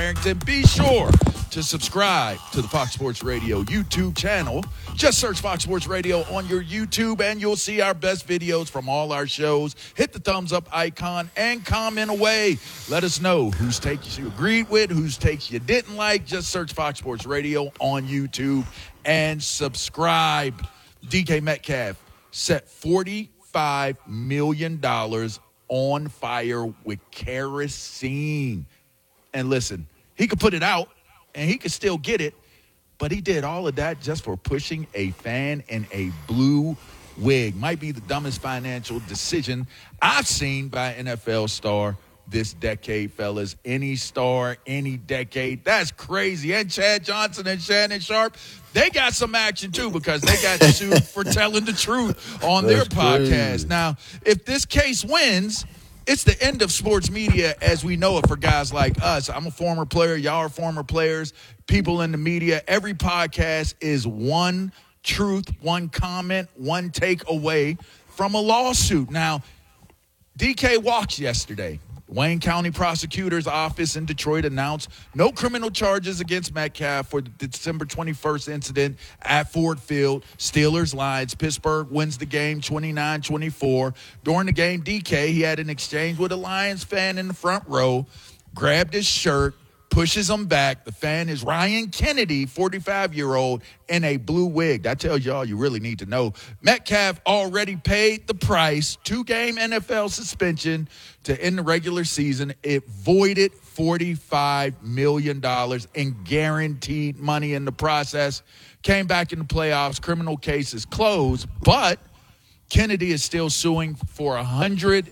Barrington. Be sure to subscribe to the Fox Sports Radio YouTube channel. Just search Fox Sports Radio on your YouTube, and you'll see our best videos from all our shows. Hit the thumbs up icon and comment away. Let us know whose takes you agreed with, whose takes you didn't like. Just search Fox Sports Radio on YouTube and subscribe. DK Metcalf set $45 million on fire with kerosene. And listen, he could put it out and he could still get it, but he did all of that just for pushing a fan in a blue wig. Might be the dumbest financial decision I've seen by an NFL star this decade, fellas. Any star, any decade. That's crazy. And Chad Johnson and Shannon Sharpe, they got some action too because they got sued for telling the truth on their podcast. Crazy. Now, if this case wins, it's the end of sports media as we know it for guys like us. I'm a former player. Y'all are former players. People in the media. Every podcast is one truth, one comment, one take away from a lawsuit. Now, DK walks yesterday. Wayne County Prosecutor's Office in Detroit announced no criminal charges against Metcalf for the December 21st incident at Ford Field. Steelers lies. Pittsburgh wins the game 29-24. During the game, DK, he had an exchange with a Lions fan in the front row, grabbed his shirt, pushes him back. The fan is Ryan Kennedy, 45-year-old, in a blue wig. That tells you all you really need to know. Metcalf already paid the price, 2-game NFL suspension to end the regular season. It voided $45 million in guaranteed money in the process. Came back in the playoffs. Criminal case is closed, but Kennedy is still suing for $100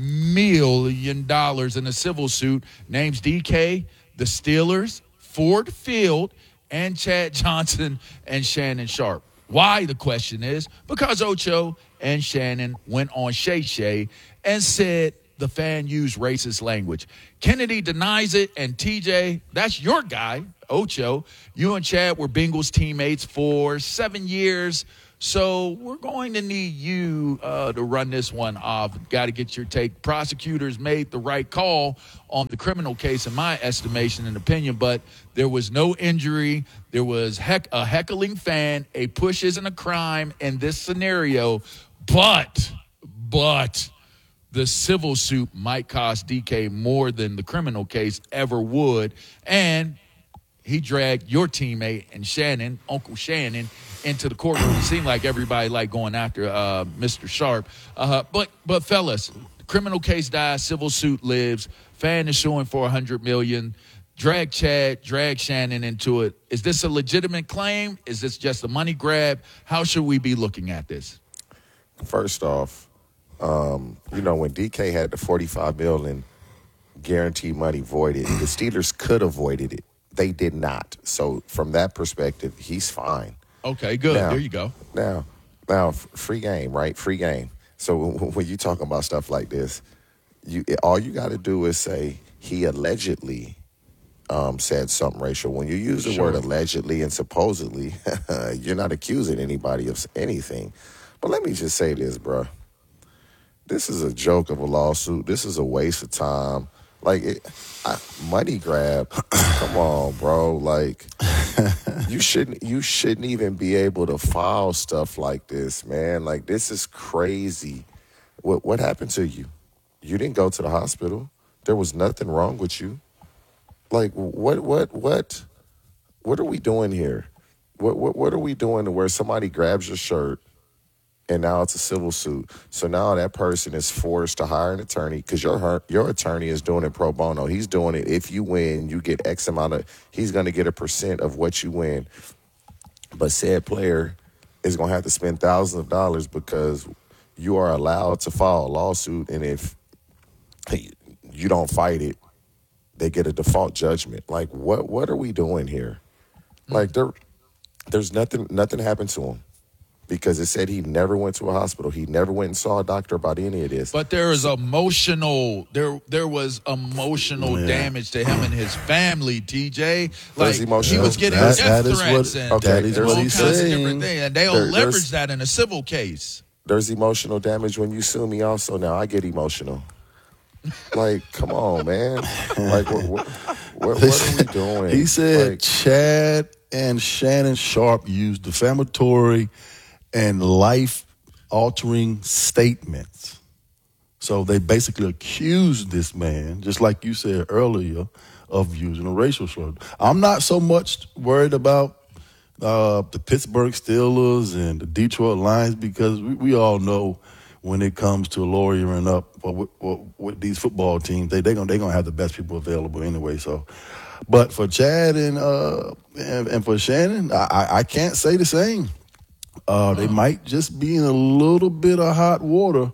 million in a civil suit. Names DK, the Steelers, Ford Field, and Chad Johnson and Shannon Sharpe. Why, the question is, because Ocho and Shannon went on Shay Shay and said the fan used racist language. Kennedy denies it, and TJ, that's your guy, Ocho. You and Chad were Bengals teammates for 7 years, so we're going to need you to run this one off. Got to get your take. Prosecutors made the right call on the criminal case, in my estimation and opinion, but there was no injury. There was a heckling fan. A push isn't a crime in this scenario, but the civil suit might cost DK more than the criminal case ever would, and he dragged your teammate and Shannon, Uncle Shannon, into the courtroom. It seemed like everybody liked going after Mr. Sharpe. But fellas, criminal case dies, civil suit lives. Fan is suing for $100 million. Drag Chad, drag Shannon into it. Is this a legitimate claim? Is this just a money grab? How should we be looking at this? First off, when DK had the $45 million guaranteed money voided, the Steelers could have voided it. They did not. So from that perspective, he's fine. Okay, good. Now, there you go. Now, free game, right? Free game. So when you talking about stuff like this, all you got to do is say he allegedly said something racial. When you use the word allegedly and supposedly, you're not accusing anybody of anything. But let me just say this, bro. This is a joke of a lawsuit. This is a waste of time. Money grab. Come on, bro. Like, you shouldn't even be able to file stuff like this, man. Like, this is crazy. What happened to you? You didn't go to the hospital. There was nothing wrong with you. Like, what are we doing here? What are we doing to where somebody grabs your shirt and now it's a civil suit? So now that person is forced to hire an attorney because your attorney is doing it pro bono. He's doing it. If you win, you get X amount of, he's going to get a % of what you win. But said player is going to have to spend thousands of dollars because you are allowed to file a lawsuit. And if you don't fight it, they get a default judgment. Like, what are we doing here? Like, there's nothing happened to him. Because it said he never went to a hospital. He never went and saw a doctor about any of this. But there was emotional damage to him and his family, TJ. Like, he was getting death threats and all kinds of different things. And they'll leverage that in a civil case. There's emotional damage when you sue me also. Now I get emotional. Like, come on, man. Like, What are we doing? He said Chad and Shannon Sharpe used defamatory and life-altering statements. So they basically accused this man, just like you said earlier, of using a racial slur. I'm not so much worried about the Pittsburgh Steelers and the Detroit Lions because we all know when it comes to lawyering up with these football teams, they're gonna have the best people available anyway. So, but for Chad and for Shannon, I can't say the same. They might just be in a little bit of hot water,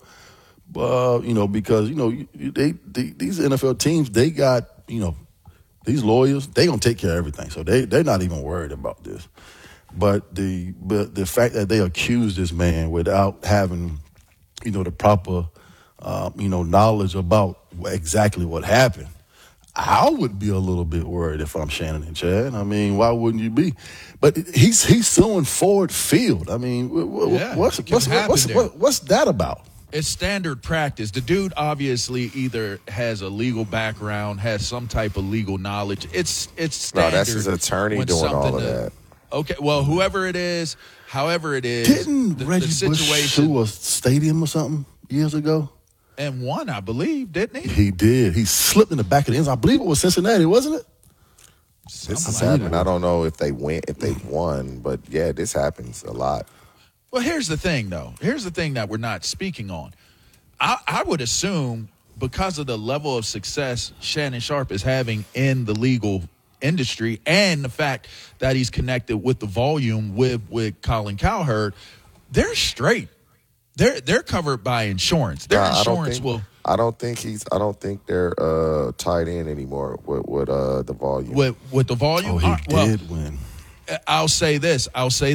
because these NFL teams, they got these lawyers, they gonna take care of everything, so they're not even worried about this. But the fact that they accused this man without having the proper knowledge about exactly what happened, I would be a little bit worried if I'm Shannon and Chad. I mean, why wouldn't you be? But he's suing Ford Field. I mean, what's that about? It's standard practice. The dude obviously either has a legal background, has some type of legal knowledge. It's standard. No, that's his attorney doing all of that. Okay, well, however it is, however it is. Didn't Reggie Bush sue a stadium or something years ago? And won, I believe, didn't he? He did. He slipped in the back of the end zone. I believe it was Cincinnati, wasn't it? This happened. I don't know if they won, but yeah, this happens a lot. Well, here's the thing, though. Here's the thing that we're not speaking on. I would assume because of the level of success Shannon Sharpe is having in the legal industry and the fact that he's connected with the volume with Colin Cowherd, they're straight. They're covered by insurance. Their insurance will. I don't think they're tied in anymore with the volume. With the volume. Oh, he did win. I'll say this.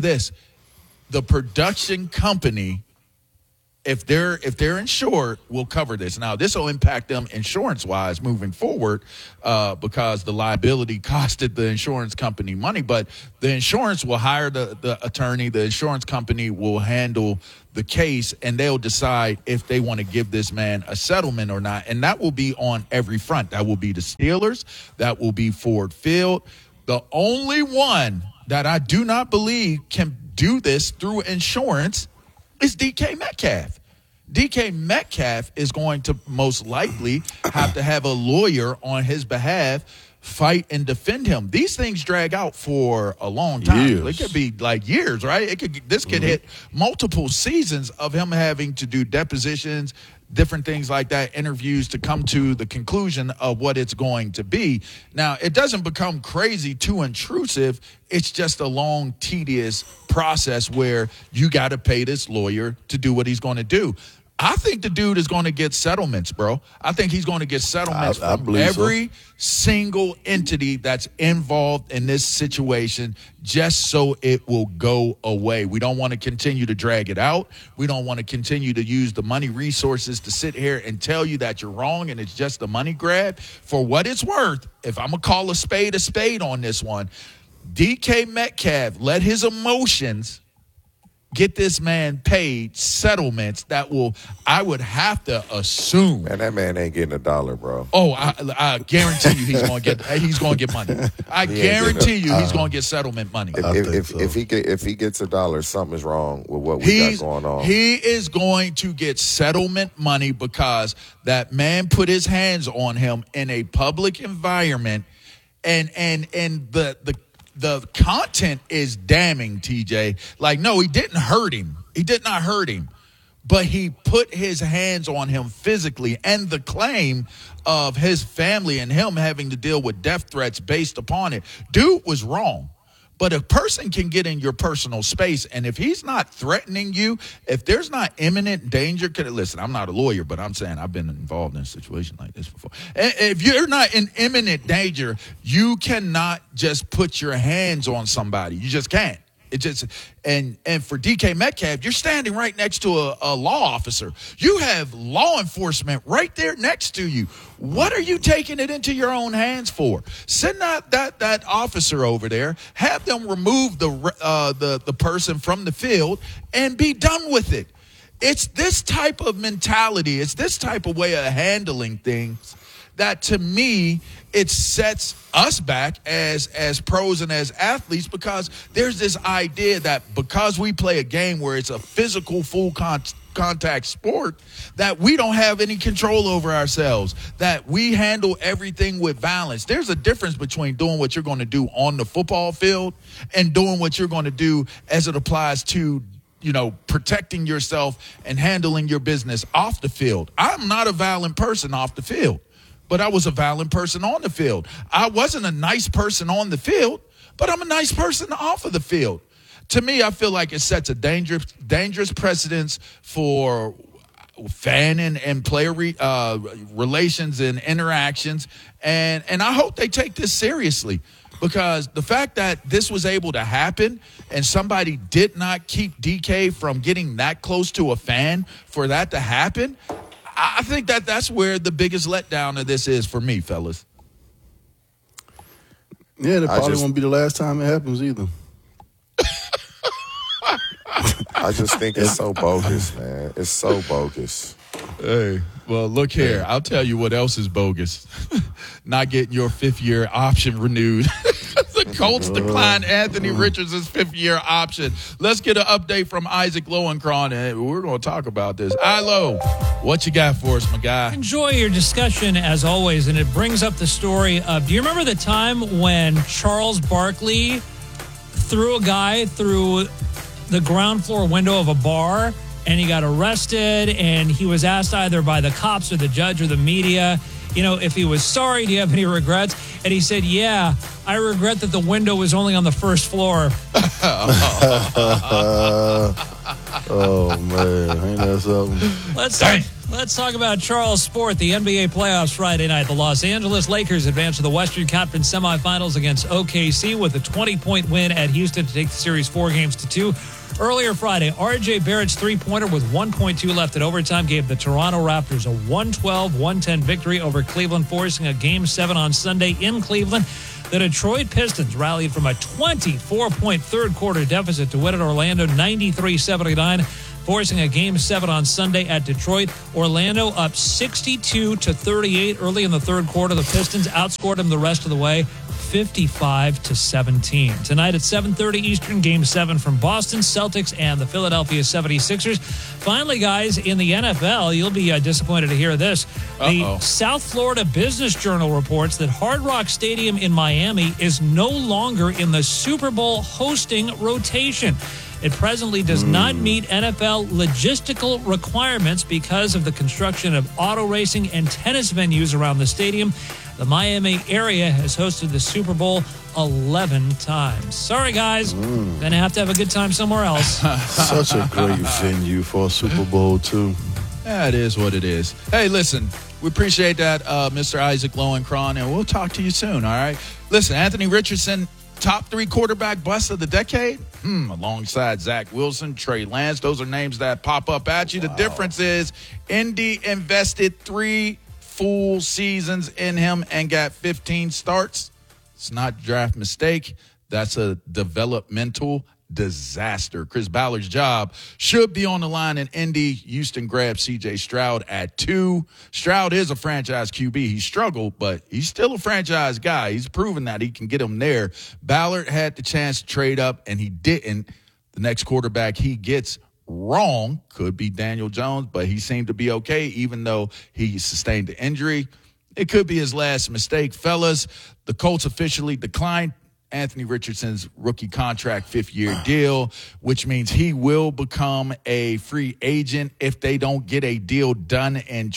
The production company, if they're insured, will cover this. Now, this will impact them insurance-wise moving forward because the liability costed the insurance company money. But the insurance will hire the attorney. The insurance company will handle the case, and they'll decide if they want to give this man a settlement or not. And that will be on every front. That will be the Steelers. That will be Ford Field. The only one that I do not believe can do this through insurance is DK Metcalf. DK Metcalf is going to most likely have to have a lawyer on his behalf fight and defend him. These things drag out for a long time. Years. It could be like years, right? This could hit multiple seasons of him having to do depositions, different things like that, interviews to come to the conclusion of what it's going to be. Now, it doesn't become crazy too intrusive. It's just a long, tedious process where you got to pay this lawyer to do what he's going to do. I think the dude is going to get settlements, bro. I think he's going to get settlements from every single entity that's involved in this situation just so it will go away. We don't want to continue to drag it out. We don't want to continue to use the money resources to sit here and tell you that you're wrong and it's just a money grab. For what it's worth, if I'm going to call a spade on this one, DK Metcalf let his emotions get this man paid settlements that I would have to assume. Man, that man ain't getting $1, bro. Oh, I guarantee you he's going to get money. I guarantee you he's going to get settlement money. If he gets $1, something is wrong with what we got going on. He is going to get settlement money because that man put his hands on him in a public environment, and the content is damning, TJ. Like, no, he didn't hurt him. He did not hurt him. But he put his hands on him physically. And the claim of his family and him having to deal with death threats based upon it. Dude was wrong. But a person can get in your personal space, and if he's not threatening you, if there's not imminent danger, listen, I'm not a lawyer, but I'm saying I've been involved in a situation like this before. If you're not in imminent danger, you cannot just put your hands on somebody. You just can't. It just and for DK Metcalf, you're standing right next to a law officer. You have law enforcement right there next to you. What are you taking it into your own hands for? Send that officer over there. Have them remove the person from the field and be done with it. It's this type of mentality. It's this type of way of handling things that to me, it sets us back as pros and as athletes, because there's this idea that because we play a game where it's a physical full contact sport, that we don't have any control over ourselves, that we handle everything with balance. There's a difference between doing what you're going to do on the football field and doing what you're going to do as it applies to, you know, protecting yourself and handling your business off the field. I'm not a violent person off the field, but I was a violent person on the field. I wasn't a nice person on the field, but I'm a nice person off of the field. To me, I feel like it sets a dangerous precedence for fan and player relations and interactions. And I hope they take this seriously, because the fact that this was able to happen and somebody did not keep DK from getting that close to a fan for that to happen, I think that's where the biggest letdown of this is for me, fellas. Yeah, that probably won't be the last time it happens either. I just think it's so bogus, man. It's so bogus. Hey, well, look here. I'll tell you what else is bogus. Not getting your fifth-year option renewed. The Colts declined Anthony Richardson's fifth-year option. Let's get an update from Isaac Lowenkron, and we're going to talk about this. Ilo, what you got for us, my guy? Enjoy your discussion, as always, and it brings up the story of, do you remember the time when Charles Barkley threw a guy through the ground floor window of a bar, and he got arrested, and he was asked either by the cops or the judge or the media, you know, if he was sorry, do you have any regrets? And he said, yeah, I regret that the window was only on the first floor. Oh, man. Ain't that something? Let's talk about Charles Sport. The NBA playoffs Friday night. The Los Angeles Lakers advance to the Western Conference semifinals against OKC with a 20-point win at Houston to take the series 4-2. Earlier Friday, R.J. Barrett's three-pointer with 1.2 left in overtime gave the Toronto Raptors a 112-110 victory over Cleveland, forcing a Game 7 on Sunday in Cleveland. The Detroit Pistons rallied from a 24-point third-quarter deficit to win at Orlando 93-79, forcing a Game 7 on Sunday at Detroit. Orlando up 62-38 early in the third quarter. The Pistons outscored them the rest of the way, 55-17. Tonight at 7:30 Eastern, Game 7 from Boston Celtics and the Philadelphia 76ers. Finally, guys, in the NFL, you'll be disappointed to hear this. The South Florida Business Journal reports that Hard Rock Stadium in Miami is no longer in the Super Bowl hosting rotation. It presently does not meet NFL logistical requirements because of the construction of auto racing and tennis venues around the stadium. The Miami area has hosted the Super Bowl 11 times. Sorry, guys. Gonna have to have a good time somewhere else. Such a great venue for a Super Bowl, too. Yeah, it is what it is. Hey, listen, we appreciate that, Mr. Isaac Lowenkron, and we'll talk to you soon, all right? Listen, Anthony Richardson, top 3 quarterback bust of the decade, alongside Zach Wilson, Trey Lance. Those are names that pop up at you. Wow. The difference is Indy invested 3 full seasons in him and got 15 starts. It's not a draft mistake. That's a developmental disaster. Chris Ballard's job should be on the line in Indy. Houston grabbed C.J. Stroud at 2. Stroud is a franchise QB. He struggled, but he's still a franchise guy. He's proven that he can get him there. Ballard had the chance to trade up, and he didn't. The next quarterback he gets wrong could be Daniel Jones, but he seemed to be okay, even though he sustained the injury. It could be his last mistake. Fellas, the Colts officially declined Anthony Richardson's rookie contract 5th-year deal, which means he will become a free agent if they don't get a deal done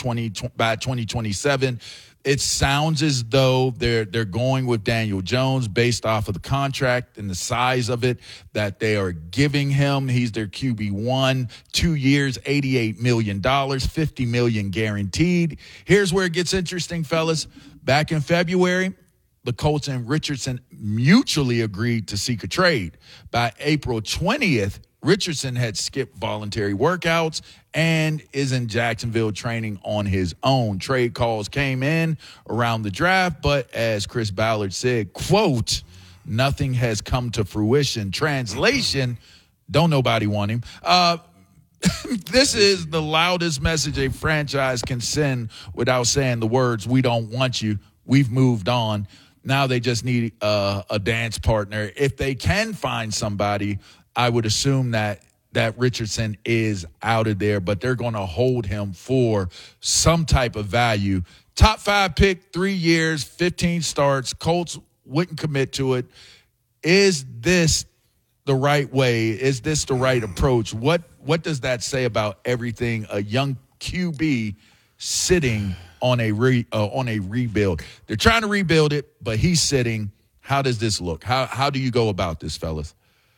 by 2027. It sounds as though they're going with Daniel Jones based off of the contract and the size of it that they are giving him. He's their QB1, 2 years, $88 million, $50 million guaranteed. Here's where it gets interesting, fellas. Back in February, the Colts and Richardson mutually agreed to seek a trade. By April 20th, Richardson had skipped voluntary workouts and is in Jacksonville training on his own. Trade calls came in around the draft, but as Chris Ballard said, quote, nothing has come to fruition. Translation, don't nobody want him. This is the loudest message a franchise can send without saying the words, "We don't want you. We've moved on." Now they just need a dance partner. If they can find somebody, I would assume that Richardson is out of there, but they're going to hold him for some type of value. Top 5 pick, 3 years, 15 starts. Colts wouldn't commit to it. Is this the right way? Is this the right approach? What does that say about everything a young QB sitting on a rebuild? They're trying to rebuild it, but he's sitting. How does this look? How do you go about this, fellas?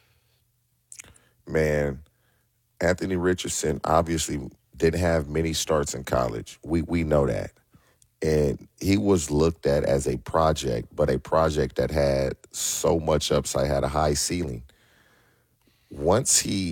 Man, Anthony Richardson obviously didn't have many starts in college. We know that. And he was looked at as a project, but a project that had so much upside, had a high ceiling. Once he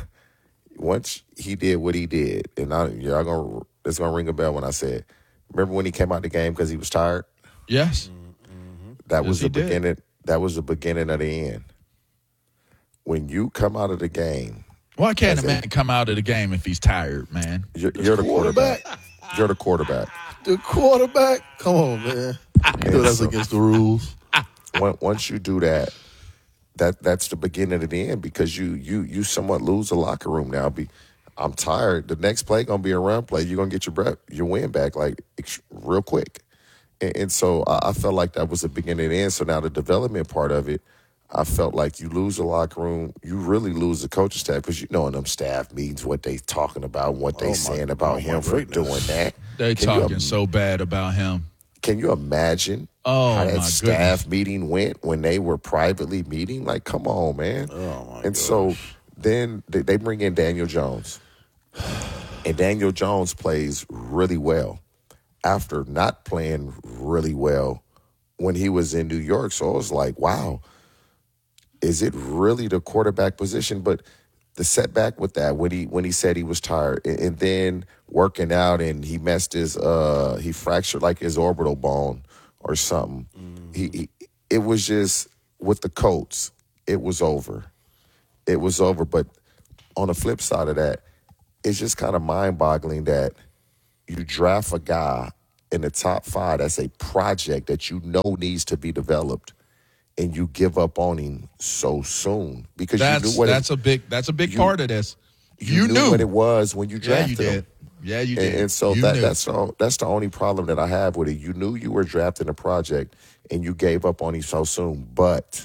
did what he did, and it's gonna ring a bell when I said, remember when he came out the game because he was tired? Yes. That was the beginning. That was the beginning of the end. When you come out of the game, well, I can't imagine come out of the game if he's tired, man. You're the quarterback. You're the quarterback. The quarterback? Come on, man. You know that's against the rules. Once you do that, that's the beginning of the end because you somewhat lose the locker room now. I'm tired. The next play gonna be a run play. You're gonna get your win back like real quick. And so I felt like that was the beginning of the end. So now the development part of it, I felt like you lose the locker room, you really lose the coaching staff because you know in them staff meetings what they talking about, what they saying about him for doing that. They talking so bad about him. Can you imagine how that staff meeting went when they were privately meeting? Like, come on, man. So then they bring in Daniel Jones. And Daniel Jones plays really well after not playing really well when he was in New York. So I was like, wow, is it really the quarterback position? But the setback with that when he said he was tired and then working out and he messed he fractured like his orbital bone or something. It was just with the Colts, it was over. It was over. But on the flip side of that, it's just kind of mind-boggling that you draft a guy in the top 5 that's a project that you know needs to be developed, and you give up on him so soon because you knew what that's a big part of this. You knew what it was when you drafted him. Yeah, you did. And so that's the only problem that I have with it. You knew you were drafting a project, and you gave up on him so soon. But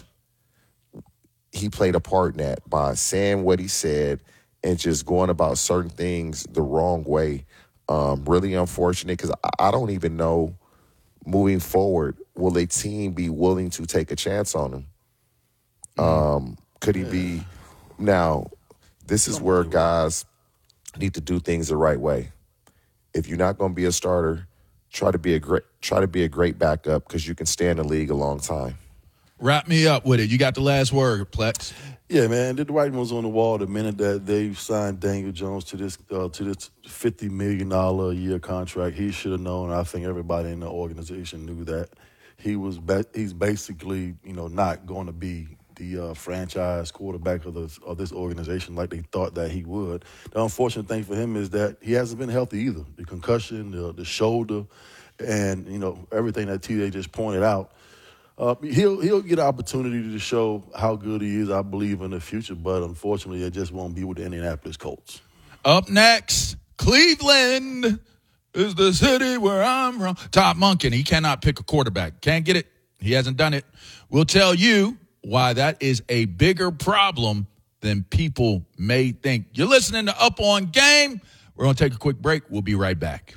he played a part in that by saying what he said and just going about certain things the wrong way. Really unfortunate because I don't even know moving forward, will a team be willing to take a chance on him? Could he be? Now, this is where guys need to do things the right way. If you're not going to be a starter, try to be a great backup because you can stay in the league a long time. Wrap me up with it. You got the last word, Plex. Yeah, man. The writing was on the wall the minute that they signed Daniel Jones to this $50 million a year contract. He should have known. I think everybody in the organization knew that he's basically not going to be the franchise quarterback of this organization like they thought that he would. The unfortunate thing for him is that he hasn't been healthy either. The concussion, the shoulder, and everything that TJ just pointed out. He'll get an opportunity to show how good he is, I believe, in the future, but unfortunately, it just won't be with the Indianapolis Colts. Up next, Cleveland is the city where I'm from. Todd Monken, he cannot pick a quarterback. Can't get it. He hasn't done it. We'll tell you why that is a bigger problem than people may think. You're listening to Up On Game. We're going to take a quick break. We'll be right back.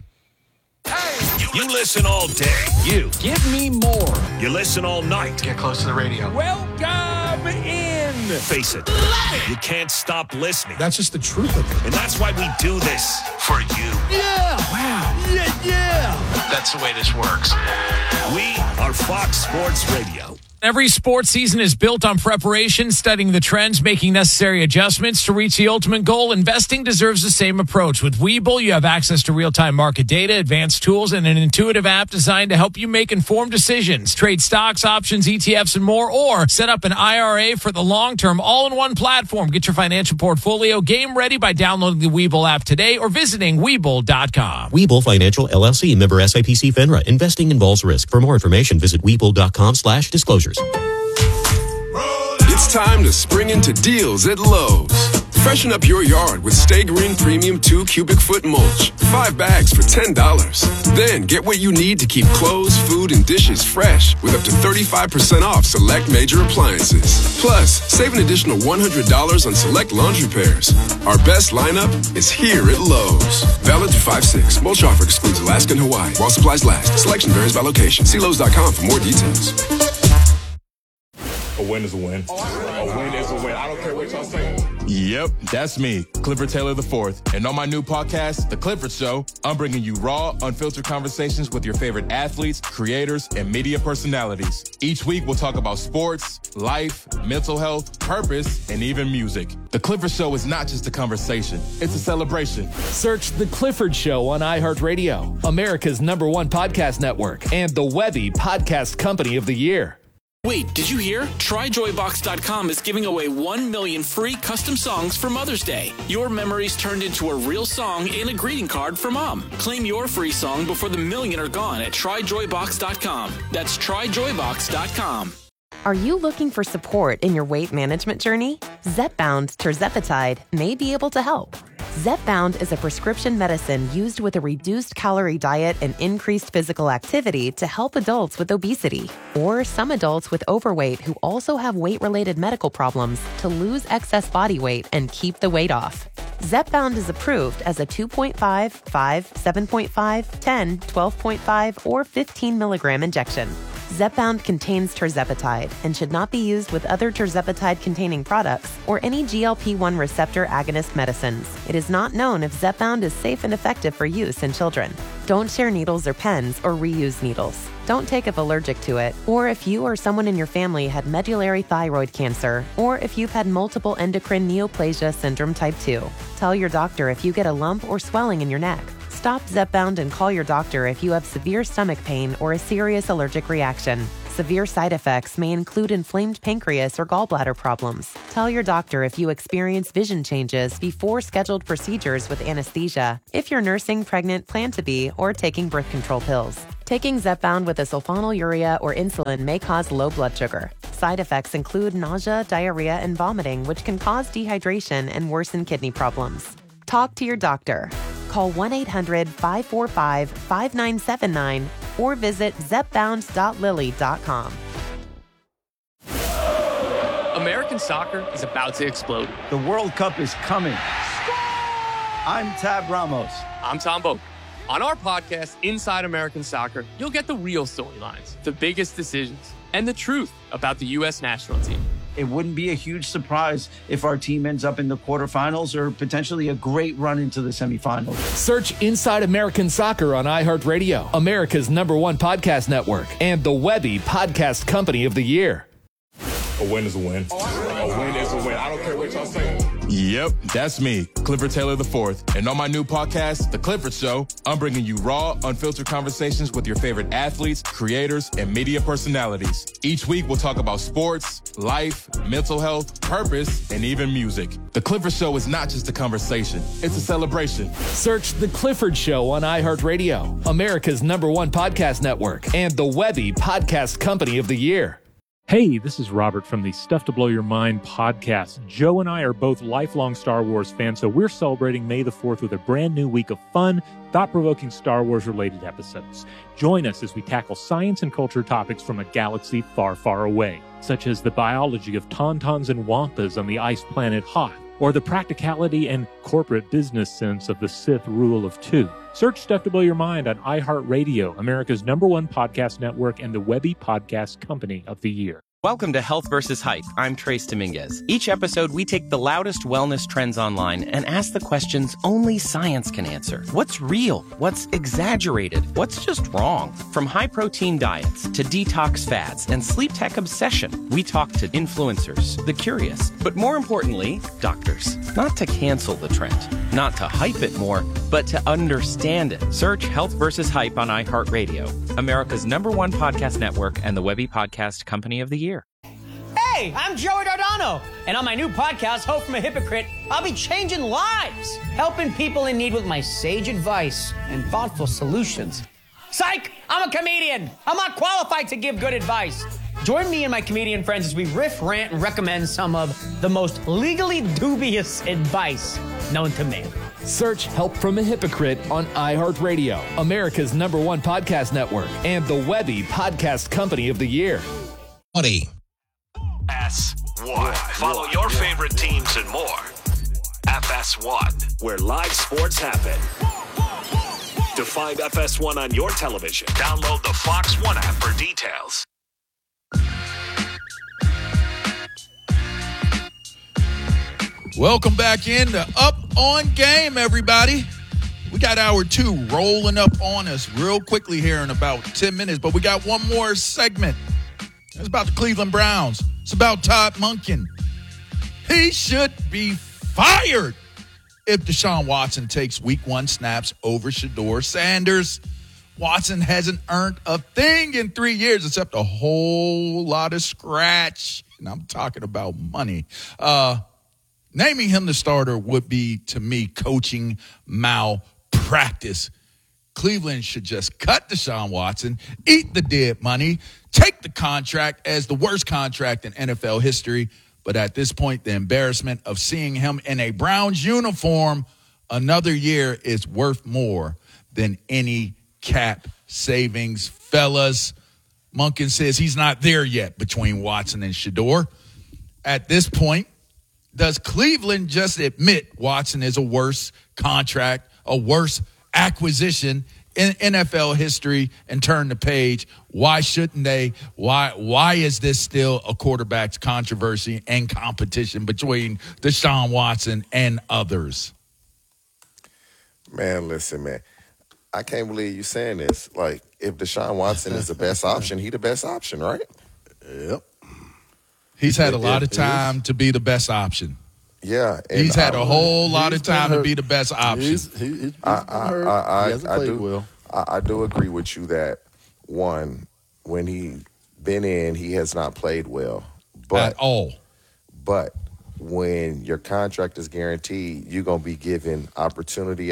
You listen all day. You. Give me more. You listen all night. Get close to the radio. Welcome in. Face it. You can't stop listening. That's just the truth of it. And that's why we do this for you. Yeah. Wow. Yeah. That's the way this works. We are Fox Sports Radio. Every sports season is built on preparation, studying the trends, making necessary adjustments to reach the ultimate goal. Investing deserves the same approach. With Webull, you have access to real-time market data, advanced tools, and an intuitive app designed to help you make informed decisions. Trade stocks, options, ETFs, and more, or set up an IRA for the long-term all-in-one platform. Get your financial portfolio game ready by downloading the Webull app today or visiting Webull.com. Webull Financial, LLC, member SIPC FINRA. Investing involves risk. For more information, visit Webull.com/disclosures. It's time to spring into deals at Lowe's. Freshen up your yard with Stay Green Premium 2 cubic foot mulch. 5 bags for $10. Then get what you need to keep clothes, food, and dishes fresh with up to 35% off select major appliances. Plus, save an additional $100 on select laundry pairs. Our best lineup is here at Lowe's. Valid through 5/6. Mulch offer excludes Alaska and Hawaii while supplies last. Selection varies by location. See Lowe's.com for more details. A win is a win. A win is a win. I don't care what y'all say. Yep, that's me, Clifford Taylor IV. And on my new podcast, The Clifford Show, I'm bringing you raw, unfiltered conversations with your favorite athletes, creators, and media personalities. Each week, we'll talk about sports, life, mental health, purpose, and even music. The Clifford Show is not just a conversation. It's a celebration. Search The Clifford Show on iHeartRadio, America's #1 podcast network, and the Webby Podcast Company of the Year. Wait, did you hear? TryJoyBox.com is giving away 1 million free custom songs for Mother's Day. Your memories turned into a real song and a greeting card for Mom. Claim your free song before the million are gone at TryJoyBox.com. That's TryJoyBox.com. Are you looking for support in your weight management journey? Zepbound tirzepatide may be able to help. Zepbound is a prescription medicine used with a reduced calorie diet and increased physical activity to help adults with obesity or some adults with overweight who also have weight-related medical problems to lose excess body weight and keep the weight off. Zepbound is approved as a 2.5, 5, 7.5, 10, 12.5, or 15 milligram injection. Zepbound contains tirzepatide and should not be used with other tirzepatide-containing products or any GLP-1 receptor agonist medicines. It is not known if Zepbound is safe and effective for use in children. Don't share needles or pens or reuse needles. Don't take if allergic to it, or if you or someone in your family had medullary thyroid cancer, or if you've had multiple endocrine neoplasia syndrome type 2. Tell your doctor if you get a lump or swelling in your neck. Stop Zepbound and call your doctor if you have severe stomach pain or a serious allergic reaction. Severe side effects may include inflamed pancreas or gallbladder problems. Tell your doctor if you experience vision changes before scheduled procedures with anesthesia, if you're nursing, pregnant, plan to be, or taking birth control pills. Taking Zepbound with a sulfonylurea or insulin may cause low blood sugar. Side effects include nausea, diarrhea, and vomiting, which can cause dehydration and worsen kidney problems. Talk to your doctor. Call 1-800-545-5979 or visit zepbound.lily.com. American soccer is about to explode. The World Cup is coming. I'm Tab Ramos. I'm Tom Boak. On our podcast, Inside American Soccer, you'll get the real storylines, the biggest decisions, and the truth about the U.S. national team. It wouldn't be a huge surprise if our team ends up in the quarterfinals or potentially a great run into the semifinals. Search Inside American Soccer on iHeartRadio, America's #1 podcast network, and the Webby Podcast Company of the Year. A win is a win. A win is a win. I don't care what y'all say. Yep, that's me, Clifford Taylor IV. And on my new podcast, The Clifford Show, I'm bringing you raw, unfiltered conversations with your favorite athletes, creators, and media personalities. Each week, we'll talk about sports, life, mental health, purpose, and even music. The Clifford Show is not just a conversation. It's a celebration. Search The Clifford Show on iHeartRadio, America's #1 podcast network, and the Webby Podcast Company of the Year. Hey, this is Robert from the Stuff to Blow Your Mind podcast. Joe and I are both lifelong Star Wars fans, so we're celebrating May the 4th with a brand new week of fun, thought-provoking Star Wars-related episodes. Join us as we tackle science and culture topics from a galaxy far, far away, such as the biology of tauntauns and wampas on the ice planet Hoth, or the practicality and corporate business sense of the Sith rule of 2. Search Stuff to Blow Your Mind on iHeartRadio, America's #1 podcast network, and the Webby Podcast Company of the Year. Welcome to Health vs. Hype. I'm Trace Dominguez. Each episode, we take the loudest wellness trends online and ask the questions only science can answer. What's real? What's exaggerated? What's just wrong? From high-protein diets to detox fads and sleep tech obsession, we talk to influencers, the curious, but more importantly, doctors. Not to cancel the trend, not to hype it more, but to understand it. Search Health vs. Hype on iHeartRadio, America's #1 podcast network and the Webby Podcast Company of the Year. Hey, I'm Joey Dardano, and on my new podcast, Hope from a Hypocrite, I'll be changing lives, helping people in need with my sage advice and thoughtful solutions. Psych! I'm a comedian. I'm not qualified to give good advice. Join me and my comedian friends as we riff, rant, and recommend some of the most legally dubious advice known to man. Search Help from a Hypocrite on iHeartRadio, America's #1 podcast network, and the Webby Podcast Company of the Year. FS1. Follow your favorite teams and more. FS1, where live sports happen. To find FS1 on your television, download the Fox One app for details. Welcome back into Up on Game, everybody. We got hour 2 rolling up on us real quickly here in about 10 minutes, but we got one more segment. It's about the Cleveland Browns. It's about Todd Monken. He should be fired if Deshaun Watson takes week 1 snaps over Shedeur Sanders. Watson hasn't earned a thing in 3 years except a whole lot of scratch. And I'm talking about money. Naming him the starter would be, to me, coaching malpractice. Cleveland should just cut Deshaun Watson, eat the dead money, take the contract as the worst contract in NFL history. But at this point, the embarrassment of seeing him in a Browns uniform another year is worth more than any cap savings. Fellas, Monken says he's not there yet between Watson and Shedeur. At this point, does Cleveland just admit Watson is a worse contract, a worse acquisition in NFL history and turn the page? Why shouldn't they? Why is this still a quarterback's controversy and competition between Deshaun Watson and others? Man, listen, man. I can't believe you saying this. Like, if Deshaun Watson is the best option, he the best option, right? Yep. He's had a lot of time to be the best option. Yeah. He's had a whole lot of time to be the best option. He's been hurt. He hasn't played well. I do agree with you that, one, when he been in, he has not played well. But, at all. But when your contract is guaranteed, you're going to be given opportunity.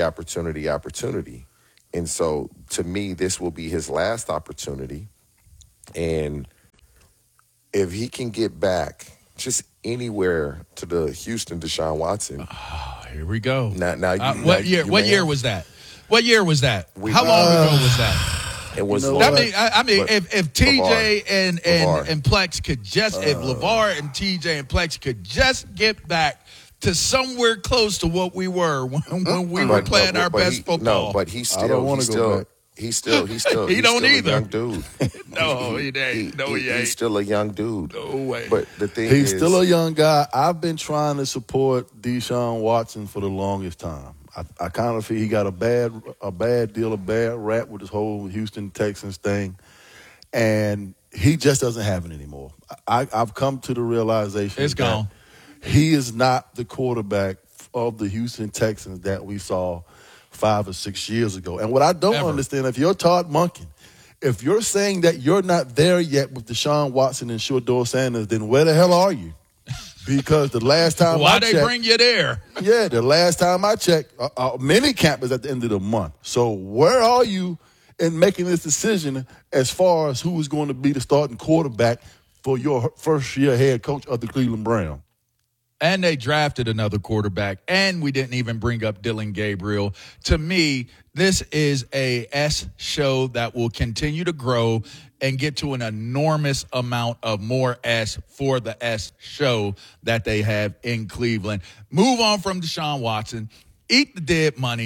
And so, to me, this will be his last opportunity. And if he can get back just anywhere to the Houston Deshaun Watson. Here we go. What year was that? What year was that? How long ago was that? It was. I mean, if TJ and Plex could just, if LeVar and TJ and Plex could just get back to somewhere close to what we were when we were playing our best football. No, but he's still. I don't want to go back. He's still. He he's don't still either. A young dude. No, he ain't. He ain't. He's still a young dude. No way. But the thing He's is, still a young guy. I've been trying to support Deshaun Watson for the longest time. I kind of feel he got a bad rap with this whole Houston Texans thing, and he just doesn't have it anymore. I've come to the realization it's gone. He is not the quarterback of the Houston Texans that we saw 5 or 6 years ago. And what I don't understand, if you're Todd Monken, if you're saying that you're not there yet with Deshaun Watson and Shedeur Sanders, then where the hell are you? Because the last time why they bring you there? Yeah, the last time I checked, minicamp is at the end of the month. So where are you in making this decision as far as who is going to be the starting quarterback for your first-year head coach of the Cleveland Browns? And they drafted another quarterback, and we didn't even bring up Dylan Gabriel. To me, this is a S show that will continue to grow and get to an enormous amount of more S for the S show that they have in Cleveland. Move on from Deshaun Watson, eat the dead money,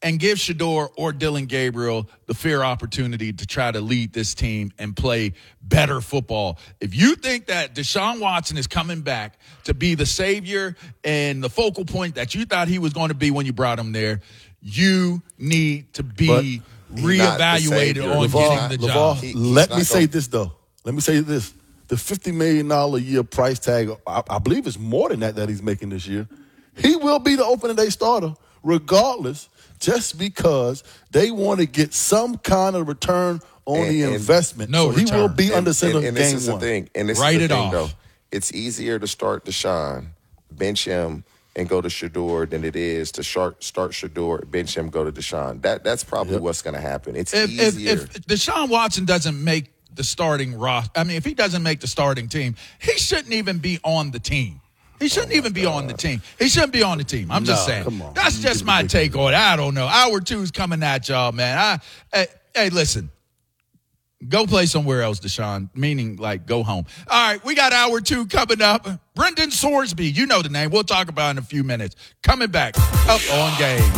and give Shedeur or Dylan Gabriel the fair opportunity to try to lead this team and play better football. If you think that Deshaun Watson is coming back to be the savior and the focal point that you thought he was going to be when you brought him there, you need to be reevaluated on getting the job. Let me say this, though. Let me say this. The $50 million a year price tag, I believe it's more than that he's making this year. He will be the opening day starter regardless, just because they want to get some kind of return on the investment. He will be under center game one. This is the thing. And this is the thing, though. It's easier to start Deshaun, bench him, and go to Shedeur than it is to start Shedeur, bench him, go to Deshaun. That's probably what's going to happen. It's easier. If Deshaun Watson doesn't make the starting roster, if he doesn't make the starting team, he shouldn't even be on the team. He shouldn't even be on the team. He shouldn't be on the team. I'm just saying. Come on. That's just my take on it. I don't know. Hour 2's coming at y'all, man. Hey, listen. Go play somewhere else, Deshaun, meaning like go home. All right, we got hour 2 coming up. Brendan Sorsby, you know the name. We'll talk about it in a few minutes. Coming back up on Game.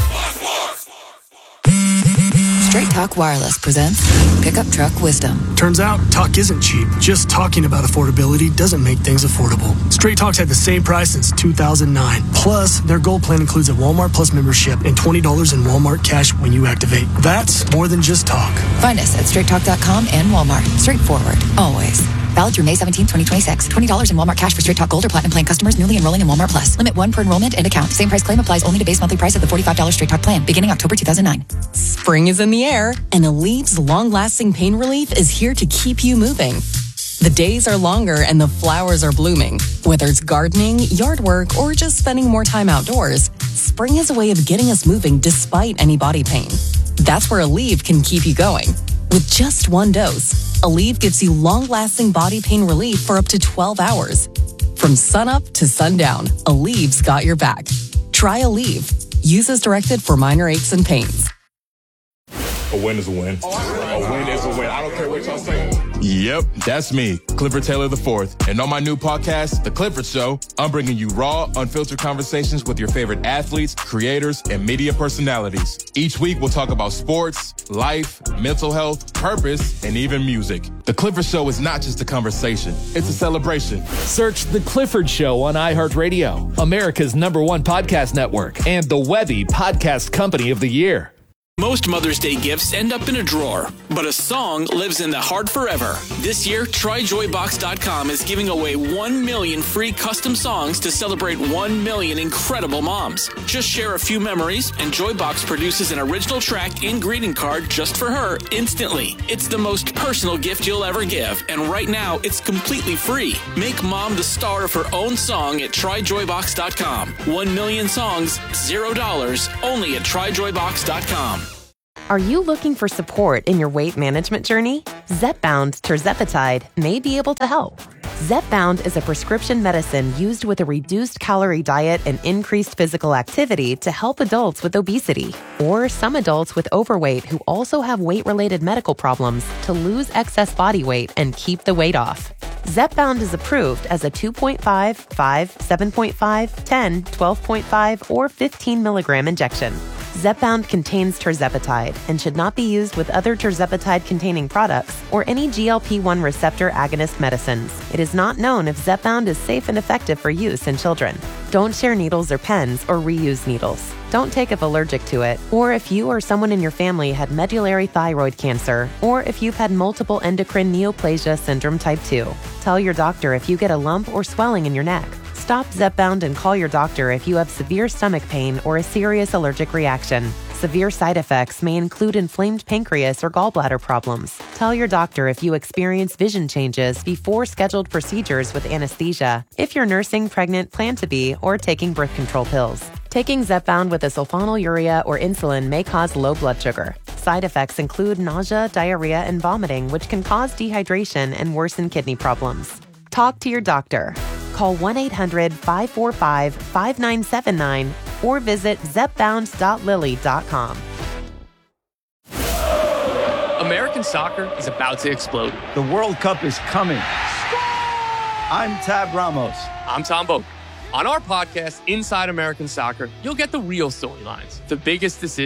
Straight Talk Wireless presents Pickup Truck Wisdom. Turns out, talk isn't cheap. Just talking about affordability doesn't make things affordable. Straight Talk's had the same price since 2009. Plus, their Gold plan includes a Walmart Plus membership and $20 in Walmart cash when you activate. That's more than just talk. Find us at straighttalk.com and Walmart. Straightforward, always. Valid through May 17, 2026. $20 in Walmart cash for Straight Talk Gold or Platinum plan customers newly enrolling in Walmart Plus. Limit 1 per enrollment and account. Same price claim applies only to base monthly price of the $45 Straight Talk plan, beginning October 2009. Spring is in the air, and Alev's long-lasting pain relief is here to keep you moving. The days are longer and the flowers are blooming. Whether it's gardening, yard work, or just spending more time outdoors, spring has a way of getting us moving despite any body pain. That's where Aleve can keep you going. With just 1 dose, Aleve gives you long-lasting body pain relief for up to 12 hours. From sunup to sundown, Aleve's got your back. Try Aleve. Use as directed for minor aches and pains. A win is a win. A win is a win. I don't care what y'all say. Yep, that's me, Clifford Taylor IV. And on my new podcast, The Clifford Show, I'm bringing you raw, unfiltered conversations with your favorite athletes, creators, and media personalities. Each week, we'll talk about sports, life, mental health, purpose, and even music. The Clifford Show is not just a conversation. It's a celebration. Search The Clifford Show on iHeartRadio, America's #1 podcast network, and the Webby Podcast Company of the Year. Most Mother's Day gifts end up in a drawer, but a song lives in the heart forever. This year, TryJoyBox.com is giving away 1 million free custom songs to celebrate 1 million incredible moms. Just share a few memories, and Joybox produces an original track and greeting card just for her instantly. It's the most personal gift you'll ever give, and right now, it's completely free. Make mom the star of her own song at TryJoyBox.com. 1 million songs, $0, only at TryJoyBox.com. Are you looking for support in your weight management journey? Zepbound tirzepatide may be able to help. Zepbound is a prescription medicine used with a reduced calorie diet and increased physical activity to help adults with obesity, or some adults with overweight who also have weight-related medical problems to lose excess body weight and keep the weight off. Zepbound is approved as a 2.5, 5, 7.5, 10, 12.5, or 15 milligram injection. Zepbound contains tirzepatide and should not be used with other tirzepatide-containing products or any GLP-1 receptor agonist medicines. It is not known if Zepbound is safe and effective for use in children. Don't share needles or pens or reuse needles. Don't take if allergic to it, or if you or someone in your family had medullary thyroid cancer, or if you've had multiple endocrine neoplasia syndrome type 2. Tell your doctor if you get a lump or swelling in your neck. Stop Zepbound and call your doctor if you have severe stomach pain or a serious allergic reaction. Severe side effects may include inflamed pancreas or gallbladder problems. Tell your doctor if you experience vision changes before scheduled procedures with anesthesia, if you're nursing, pregnant, plan to be, or taking birth control pills. Taking Zepbound with a sulfonylurea or insulin may cause low blood sugar. Side effects include nausea, diarrhea, and vomiting, which can cause dehydration and worsen kidney problems. Talk to your doctor. Call 1-800-545-5979 or visit zepbound.lily.com. American soccer is about to explode. The World Cup is coming. I'm Tab Ramos. I'm Tom Boak. On our podcast, Inside American Soccer, you'll get the real storylines, the biggest decisions,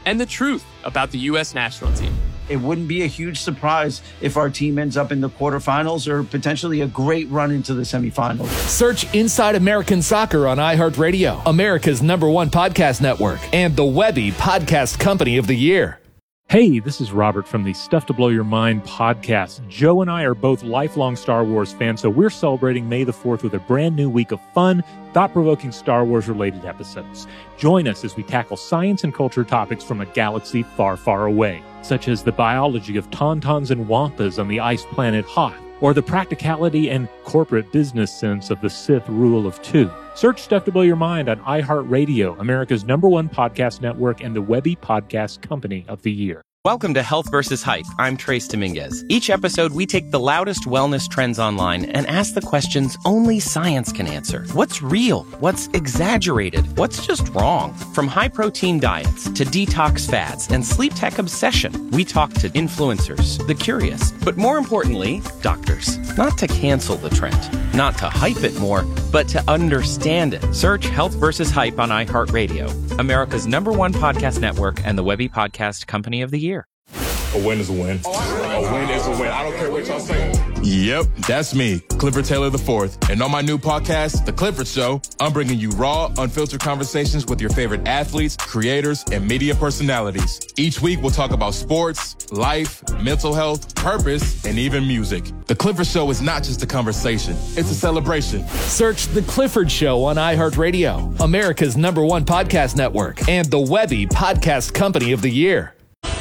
and the truth about the U.S. national team. It wouldn't be a huge surprise if our team ends up in the quarterfinals or potentially a great run into the semifinals. Search Inside American Soccer on iHeartRadio, America's #1 podcast network, and the Webby Podcast Company of the Year. Hey, this is Robert from the Stuff to Blow Your Mind podcast. Joe and I are both lifelong Star Wars fans, so we're celebrating May the 4th with a brand new week of fun, thought-provoking Star Wars-related episodes. Join us as we tackle science and culture topics from a galaxy far, far away, such as the biology of tauntauns and wampas on the ice planet Hoth, or the practicality and corporate business sense of the Sith rule of two. Search Stuff to Blow Your Mind on iHeartRadio, America's #1 podcast network, and the Webby Podcast Company of the Year. Welcome to Health vs. Hype. I'm Trace Dominguez. Each episode, we take the loudest wellness trends online and ask the questions only science can answer. What's real? What's exaggerated? What's just wrong? From high-protein diets to detox fads and sleep tech obsession, we talk to influencers, the curious, but more importantly, doctors. Not to cancel the trend, not to hype it more, but to understand it. Search Health vs. Hype on iHeartRadio, America's #1 podcast network, and the Webby Podcast Company of the Year. A win is a win. A win is a win. I don't care what y'all say. Yep, that's me, Clifford Taylor IV. And on my new podcast, The Clifford Show, I'm bringing you raw, unfiltered conversations with your favorite athletes, creators, and media personalities. Each week, we'll talk about sports, life, mental health, purpose, and even music. The Clifford Show is not just a conversation. It's a celebration. Search The Clifford Show on iHeartRadio, America's #1 podcast network, and the Webby Podcast Company of the Year.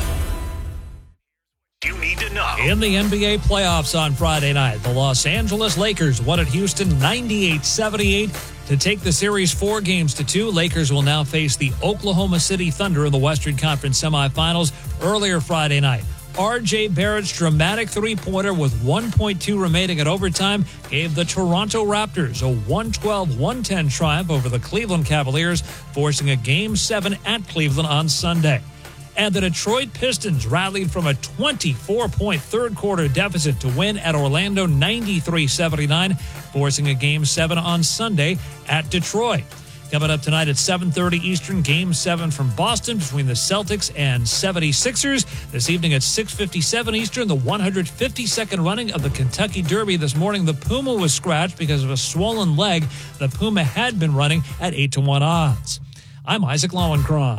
You need to know. In the NBA playoffs on Friday night, the Los Angeles Lakers won at Houston 98-78 to take the series 4 games to 2. Lakers will now face the Oklahoma City Thunder in the Western Conference semifinals earlier Friday night. R.J. Barrett's dramatic three-pointer with 1.2 remaining at overtime gave the Toronto Raptors a 112-110 triumph over the Cleveland Cavaliers, forcing a Game 7 at Cleveland on Sunday. And the Detroit Pistons rallied from a 24-point third-quarter deficit to win at Orlando 93-79, forcing a Game 7 on Sunday at Detroit. Coming up tonight at 7:30 Eastern, Game 7 from Boston between the Celtics and 76ers. This evening at 6:57 Eastern, the 152nd running of the Kentucky Derby. This morning, the Puma was scratched because of a swollen leg. The Puma had been running at 8-1 odds. I'm Isaac Lowenkron.